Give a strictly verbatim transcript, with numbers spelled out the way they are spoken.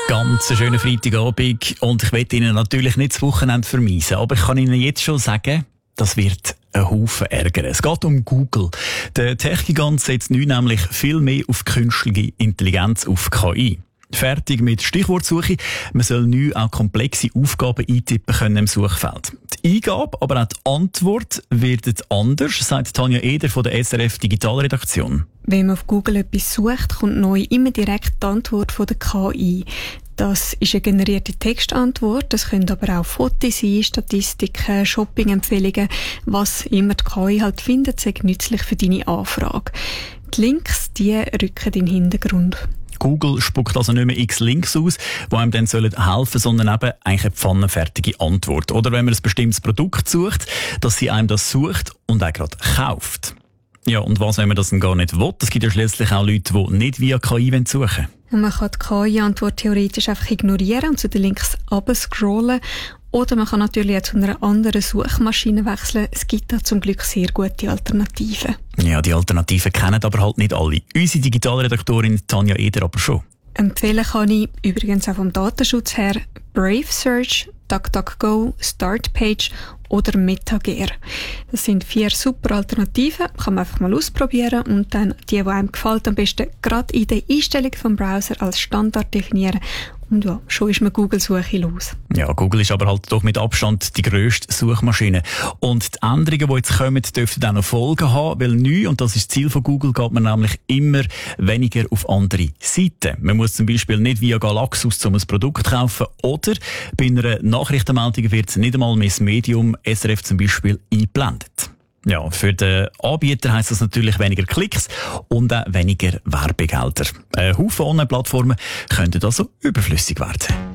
Ganz einen schönen Freitagabend und ich will Ihnen natürlich nicht das Wochenende vermiesen, aber ich kann Ihnen jetzt schon sagen, das wird einen Haufen ärgern. Es geht um Google. Der Tech-Gigant setzt nun nämlich viel mehr auf künstliche Intelligenz, auf K I. Fertig mit Stichwortsuche. Man soll nun auch komplexe Aufgaben eintippen können im Suchfeld. Die Eingabe, aber auch die Antwort werden anders, sagt Tanja Eder von der S R F Digitalredaktion. Wenn man auf Google etwas sucht, kommt neu immer direkt die Antwort von der K I. Das ist eine generierte Textantwort. Das können aber auch Fotos sein, Statistiken, Shopping-Empfehlungen. Was immer die K I halt findet, sei nützlich für deine Anfrage. Die Links, die rücken in den Hintergrund. Google spuckt also nicht mehr x Links aus, die einem dann helfen sollen, sondern eben eigentlich eine pfannenfertige Antwort. Oder wenn man ein bestimmtes Produkt sucht, dass sie einem das sucht und auch gerade kauft. Ja, und was, wenn man das dann gar nicht will? Es gibt ja schließlich auch Leute, die nicht via K I suchen wollen. Und man kann die K I-Antwort theoretisch einfach ignorieren und zu den Links runterscrollen. Oder man kann natürlich auch zu einer anderen Suchmaschine wechseln. Es gibt da zum Glück sehr gute Alternativen. Ja, die Alternativen kennen aber halt nicht alle. Unsere Digitalredaktorin Tanja Eder aber schon. Empfehlen kann ich übrigens auch vom Datenschutz her Brave Search, DuckDuckGo, Startpage oder MetaGear. Das sind vier super Alternativen, kann man einfach mal ausprobieren und dann die, die einem gefällt, am besten gerade in der Einstellung vom Browser als Standard definieren. Und ja, schon ist man Google-Suche los. Ja, Google ist aber halt doch mit Abstand die grösste Suchmaschine. Und die Änderungen, die jetzt kommen, dürften auch noch Folgen haben, weil neu, und das ist das Ziel von Google, geht man nämlich immer weniger auf andere Seiten. Man muss zum Beispiel nicht via Galaxus um ein Produkt kaufen oder bei einer Nachrichtenmeldung wird nicht einmal mehr das Medium S R F zum Beispiel eingeblendet. Ja, für den Anbieter heisst das natürlich weniger Klicks und auch weniger Werbegelder. Ein Haufen Online-Plattformen könnten also überflüssig werden.